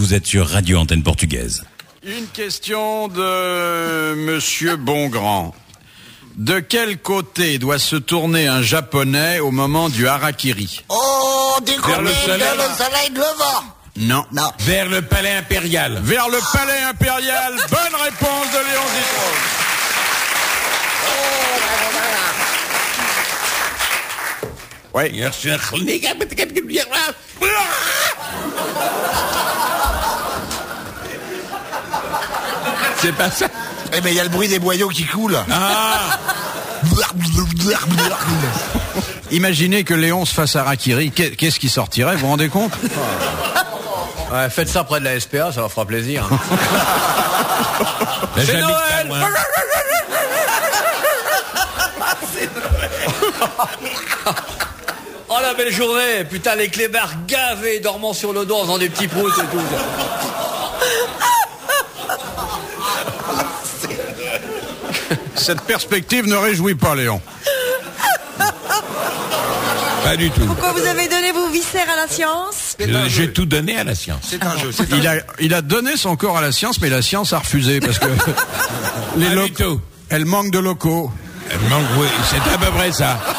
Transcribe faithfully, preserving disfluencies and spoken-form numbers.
vous êtes sur Radio Antenne Portugaise. Une question de Monsieur Bongrand. De quel côté doit se tourner un Japonais au moment du harakiri? Oh, du côté Vers le soleil. de le soleil levant. Non. Non. Vers le palais impérial. Vers le palais impérial. Bonne réponse de Léon Zitrone. Oui. C'est pas ça. Eh mais il y a le bruit des boyaux qui coulent. Ah. Imaginez que Léon se fasse harakiri. Qu'est-ce qui sortirait, vous vous rendez compte? Ouais, faites ça près de la S P A, ça leur fera plaisir. C'est C'est Noël. Oh la belle journée. Putain, les clébards gavés, dormant sur le dos en faisant des petits proutes et tout. Cette perspective ne réjouit pas Léon. Pas du tout. Pourquoi vous avez donné vos viscères à la science? Je- J'ai tout donné à la science. C'est un jeu. C'est un Il jeu. a, il a donné son corps à la science, mais la science a refusé parce que les Pas du locaux, tout. elle manque de locaux. Elle manque, oui, c'est à peu près ça.